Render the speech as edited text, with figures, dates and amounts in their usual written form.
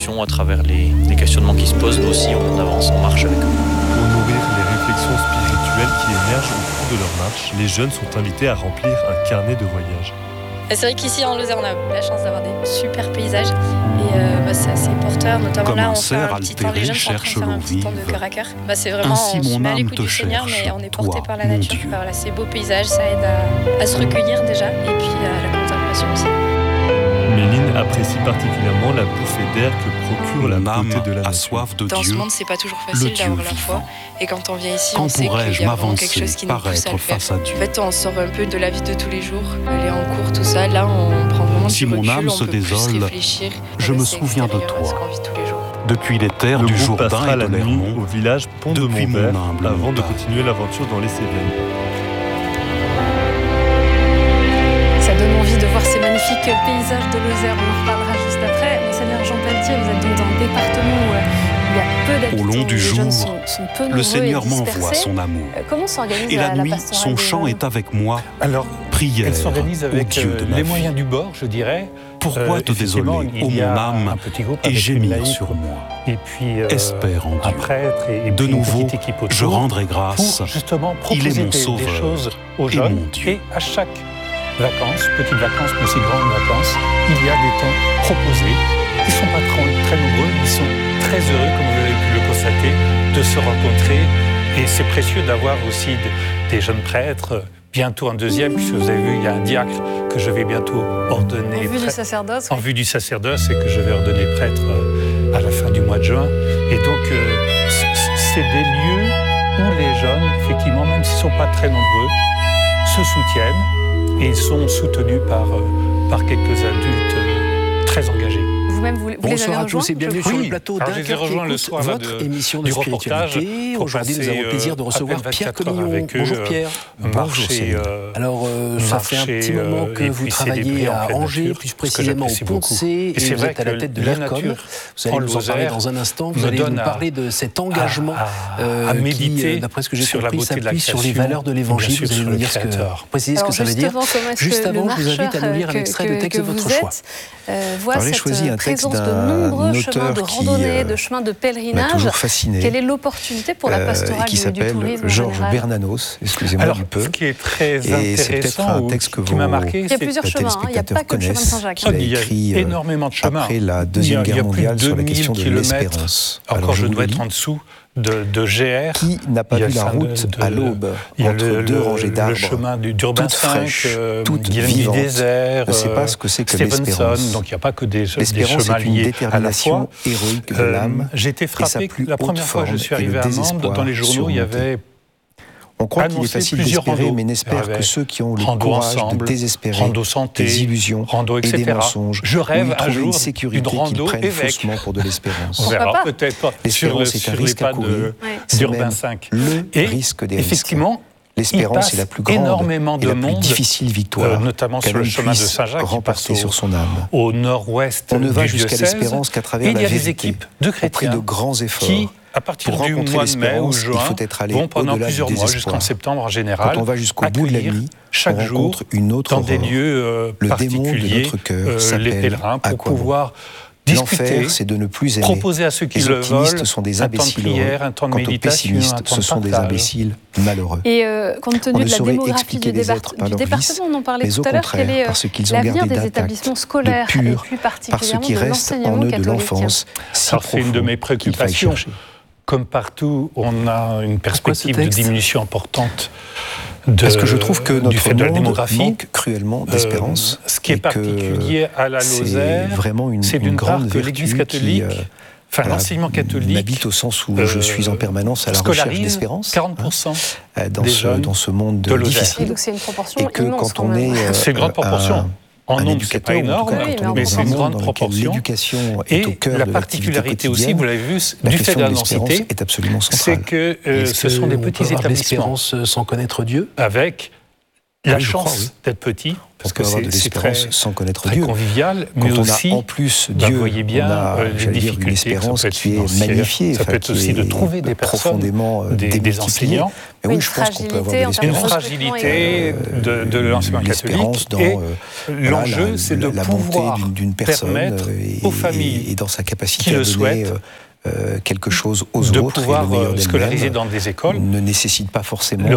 À travers les questionnements qui se posent, nous aussi on avance, on marche avec eux. Pour nourrir les réflexions spirituelles qui émergent au cours de leur marche, les jeunes sont invités à remplir un carnet de voyage. C'est vrai qu'ici en Lozère, on a la chance d'avoir des super paysages et c'est assez porteur. Notamment comme là, un on fait un cerf petit temps, les jeunes sont en train de faire un petit temps de cœur à cœur. C'est vraiment, ainsi on se mon met à âme l'écoute te du Seigneur, cherche, mais on est porté toi, par la mon nature. Dieu. Voilà, ces beaux paysages, ça aide à se recueillir déjà, et puis à la contemplation aussi. Méline apprécie particulièrement la bouffée d'air que procure la Mon âme beauté de la a nature. soif de Dans ce Dieu. monde, c'est pas toujours le facile Dieu d'avoir la vivant. foi. Et quand on vient ici, Quand on sait qu'il pourrais-je y a vraiment quelque m'avancer, chose qui nous pousse à le paraître faire. face à Dieu? En fait, on sort un peu de la vie de tous les jours, aller en cours, tout ça. Là, on prend vraiment Si du mon recul, âme on se peut plus désole, réfléchir. je me C'est souviens de extérieur à ce toi. qu'on vit tous les jours. Depuis les terres Le du groupe Jourdain passera et la de nuit l'Hermont, au village Pont de depuis Montvert mon humble avant de montagne. continuer l'aventure dans les Cévennes. Ça donne envie de voir ces magnifiques paysages de Lozère. On en reparlera juste après. Monseigneur Jean Pelletier, vous êtes donc dans un département où il y a peu d'habitants. Au long du les jeunes jour, sont peu nombreux le Seigneur et m'envoie dispersés. son amour. Comment s'organise Et la nuit, pastorale son des chant jeunes est avec moi. Alors, Prière elle s'organise au avec Dieu de ma les vie. moyens du bord, je dirais. Pourquoi te Effectivement, désoler, il ô y mon a âme, un petit groupe et avec une gémir laïque, sur moi? et puis Espère en un Dieu. prêtre et De puis une nouveau, petite équipe autour je rendrai grâce. pour justement Il est proposer mon des sauveur choses aux et jeunes. mon Dieu. Et à chaque vacances, petites vacances, mais aussi grandes vacances, il y a des temps proposés. Ils ne sont pas très nombreux, ils sont très heureux, comme vous avez pu le constater, de se rencontrer. Et c'est précieux d'avoir aussi des jeunes prêtres. Bientôt un deuxième, puisque vous avez vu, il y a un diacre que je vais bientôt ordonner. En vue du prêtre. sacerdoce. En vue du sacerdoce et que je vais ordonner prêtre à la fin du mois de juin. Et donc, c'est des lieux où les jeunes, effectivement, même s'ils ne sont pas très nombreux, se soutiennent et ils sont soutenus par quelques adultes très engagés. Vous-même, vous les avez Bonsoir à rejoints tous et bienvenue Oui. sur le plateau Alors, d'un je les ai cœur qui rejoints le écoute soir là, votre émission de du reportage spiritualité. pour Aujourd'hui, nous passer, avons le plaisir de à recevoir peine Pierre 24 heures Comillon. avec eux, Bonjour Pierre. marcher, Seigneur. Alors, ça fait un marcher, petit moment que et vous puis travaillez célébrer en à pleine Angers, nature, plus ce que précisément au j'apprécie Pont de beaucoup. Cé, Et et c'est vous vrai êtes à la que tête de la l'ERCOM. nature Vous allez en nous en parler Lozère dans un instant. Vous me allez nous donne parler de cet engagement à méditer qui, d'après ce que j'ai sur la compris, beauté de la s'appuie sur les création, valeurs de bien l'Évangile. sûr, Vous allez sur nous le dire Créateur. préciser ce que ça veut dire. Justement, comment est-ce Juste que avant, le je vous invite à nous lire un marcheur extrait de texte de votre choix. voit Alors, j'ai cette choisi un texte présence de d'un nombreux chemins auteur de qui, randonnée, de chemins de m'a pèlerinage. toujours fasciné. Quelle est l'opportunité pour la pastorale qui du s'appelle tourisme en Georges général Bernanos, excusez-moi Alors, du peu. ce qui est très Et c'est peut-être intéressant, un ou texte que qui m'a vos marqué, Il y a plusieurs chemins, il n'y a pas que le chemin de Saint-Jacques. qu'il a il y a écrit énormément de chemins. après la Deuxième Il y a Guerre plus de mondiale sur la 2000 question de kilomètres. l'espérance. Encore, Alors, je vous dois le être lis. en dessous de GR. Qui n'a pas Il y a vu la ça route à l'aube il y a entre deux rangées le d'arbres chemin d'Urbain toutes 5, fraîches, toutes Guillaume du vivantes, Désert, ne sait pas ce que c'est que Stevenson. l'espérance. Donc il n'y a pas que des L'espérance chemins est une liés à la détermination foi. héroïque de l'âme. J'ai été et sa frappé plus la première haute fois que je forme suis est arrivé le à Mende, désespoir dans les journaux, il y surmonté. avait On croit qu'il est annoncé facile plusieurs d'espérer, randos. mais Il y n'espère avait que ceux qui ont le rando courage ensemble, de désespérer, rando santé, des illusions rando, et etc. des mensonges, Je rêve où ils un trouvent jour une sécurité d'une rando qu'ils prennent évêque. faussement pour de l'espérance. On verra pas peut-être sur L'espérance est un les risque à pas courir. Ouais. d'Urbain même 5. le Et risque des risques. effectivement, L'espérance est la plus grande énormément et de la plus monde, difficile victoire notamment qu'un sur le homme chemin de puisse Saint-Jacques qui passe remporter sur son âme. au nord-ouest On ne va du jusqu'à diocèse. l'espérance qu'à Et travers il la y a des vérité, équipes de au prix chrétiens de grands efforts. qui, à partir Pour du rencontrer mois de mai ou l'espérance, il juin, faut être allé vont pendant au-delà plusieurs du mois, désespoir. jusqu'en septembre en général, Quand on va jusqu'au bout de la accueillir nuit, chaque on jour rencontre une autre dans des aurore. lieux Le démon de particuliers, notre cœur s'appelle les pèlerins, pour Aquaman. pouvoir discuter, L'enfer, c'est de ne plus aimer. proposer à ceux qui Les le optimistes veulent sont des un temps de imbéciles prière, heureux. un temps de Quant aux méditation, un pessimistes, temps ce de sont des partage. imbéciles malheureux. Et compte On tenu ne de la saurait démographie expliquer du des êtres par leur vice, département, on en parlait mais tout au à l'heure, quel contraire, est parce qu'ils ont l'avenir gardé des d'intact, établissements scolaires de pur, et plus par ce particulièrement qui de reste en l'enseignement eux de catholique. l'enfance, si Alors c'est une de profond mes qu'il faille préoccupations. chercher. Comme partout, on a une perspective de texte diminution importante Parce que je trouve que du notre fait de la monde démographie. manque cruellement d'espérance. Ce qui est et que particulier à la c'est Lozère, vraiment c'est une d'une part grande que l'Église vertu catholique, qui, enfin l'enseignement catholique, m'habite au sens où je suis en permanence à la recherche scolarise d'espérance 40% dans des jeunes dans ce monde de Lozère. Et difficile. donc c'est une proportion Et que immense quand quand on même. est C'est une grande proportion. En un nombre, c'est pas éducateur, ou en tout énorme, cas, Oui, quand on mais est mais dans c'est un une monde grande dans lequel proportion. l'éducation est Et au cœur la de l'activité particularité aussi, quotidienne, vous l'avez vu, la du fait question de de l'espérance l'ancienneté, est absolument c'est centrale. que Est-ce ce sont des qu'on peut petits avoir établissements l'espérance sans connaître Dieu. avec la Oui, je chance crois, oui. d'être petit, parce On peut que avoir de c'est très, l'espérance sans connaître très Dieu. convivial, Quand mais on aussi, a en plus vous Dieu, voyez bien on a, les j'allais dire, une difficultés, espérance ça peut être qui est financière, magnifiée, ça peut être qui aussi de est trouver des personnes, profondément des démultipliée. enseignants. Mais oui, Une je pense qu'on peut avoir de fragilité en termes Une de l'espérance. fragilité de l'enseignement L'espérance catholique. dans Et l'enjeu, c'est de la pouvoir bonté d'une personne permettre aux familles et dans sa capacité qui à le donner souhaitent quelque chose aux de autres et pouvoir le meilleur scolariser d'elle-même dans des écoles ne nécessite pas forcément